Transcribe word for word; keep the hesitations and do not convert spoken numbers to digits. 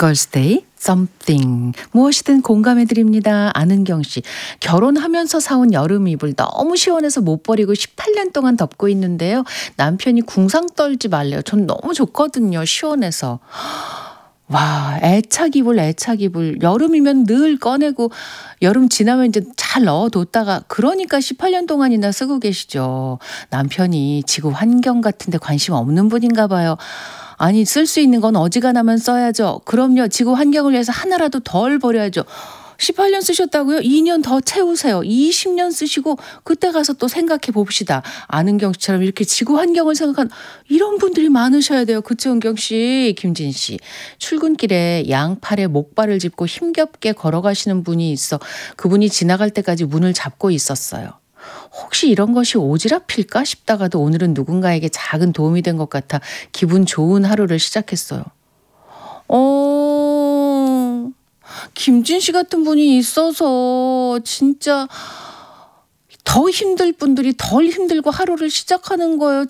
걸스데이 something 무엇이든 공감해드립니다. 안은경 씨. 결혼하면서 사온 여름 이불 너무 시원해서 못 버리고 십팔 년 동안 덮고 있는데요. 남편이 궁상 떨지 말래요. 전 너무 좋거든요. 시원해서. 와, 애착 이불, 애착 이불. 여름이면 늘 꺼내고 여름 지나면 이제 잘 넣어뒀다가 그러니까 십팔 년 동안이나 쓰고 계시죠. 남편이 지구 환경 같은데 관심 없는 분인가 봐요. 아니, 쓸 수 있는 건 어지간하면 써야죠. 그럼요. 지구 환경을 위해서 하나라도 덜 버려야죠. 십팔 년 쓰셨다고요? 이 년 더 채우세요. 이십 년 쓰시고 그때 가서 또 생각해 봅시다. 안은경 씨처럼 이렇게 지구 환경을 생각한 이런 분들이 많으셔야 돼요. 그치, 은경 씨? 김진 씨. 출근길에 양팔에 목발을 짚고 힘겹게 걸어가시는 분이 있어 그분이 지나갈 때까지 문을 잡고 있었어요. 혹시 이런 것이 오지랖일까 싶다가도 오늘은 누군가에게 작은 도움이 된 것 같아 기분 좋은 하루를 시작했어요. 어... 김진 씨 같은 분이 있어서 진짜 더 힘들 분들이 덜 힘들고 하루를 시작하는 거예요.